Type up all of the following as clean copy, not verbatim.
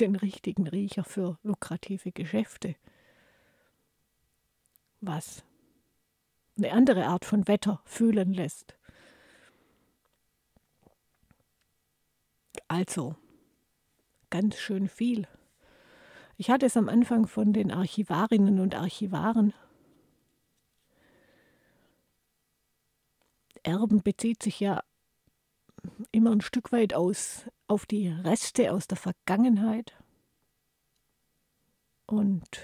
den richtigen Riecher für lukrative Geschäfte, was eine andere Art von Wetter fühlen lässt. Also, ganz schön viel. Ich hatte es am Anfang von den Archivarinnen und Archivaren. Erben bezieht sich ja immer ein Stück weit auf die Reste aus der Vergangenheit. Und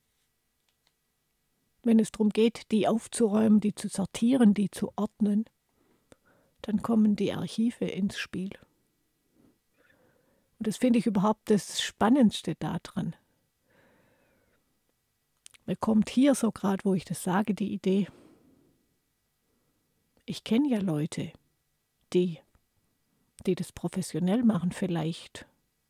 wenn es darum geht, die aufzuräumen, die zu sortieren, die zu ordnen, dann kommen die Archive ins Spiel. Und das finde ich überhaupt das Spannendste daran. Mir kommt hier so gerade, wo ich das sage, die Idee, ich kenne ja Leute, die das professionell machen vielleicht.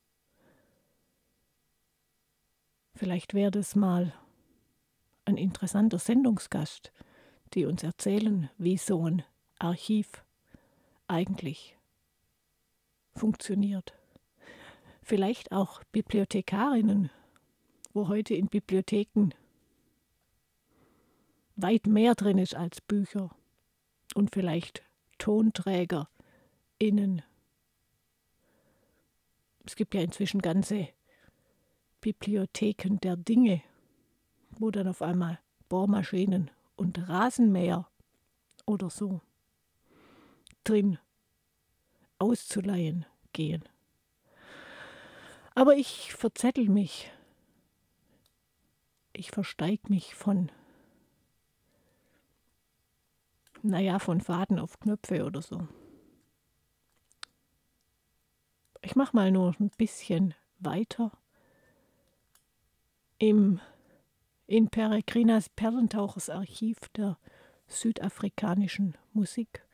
Vielleicht wäre das mal ein interessanter Sendungsgast, die uns erzählen, wie so ein Archiv eigentlich funktioniert. Vielleicht auch Bibliothekarinnen, wo heute in Bibliotheken weit mehr drin ist als Bücher und vielleicht TonträgerInnen. Es gibt ja inzwischen ganze Bibliotheken der Dinge, wo dann auf einmal Bohrmaschinen und Rasenmäher oder so drin auszuleihen gehen. Aber ich verzettel mich. Ich versteig mich von Faden auf Knöpfe oder so. Ich mache mal nur ein bisschen weiter in Peregrinas Perlentauchers Archiv der südafrikanischen Musik.